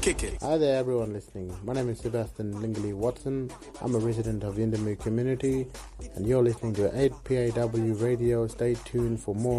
Kick it. Hi there, everyone listening. My name is Sebastian Lingley Watson. I'm a resident of Yindamu community, and you're listening to 8PAW Radio. Stay tuned for more